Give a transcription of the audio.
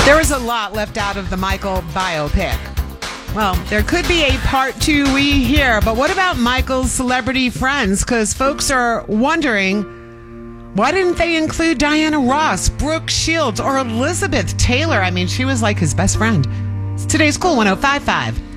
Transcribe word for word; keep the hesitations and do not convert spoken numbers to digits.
There was a lot left out of the Michael biopic. Well, there could be a part two we hear, but what about Michael's celebrity friends? Because folks are wondering, why didn't they include Diana Ross, Brooke Shields, or Elizabeth Taylor? I mean, she was like his best friend. It's today's Cool one oh five point five.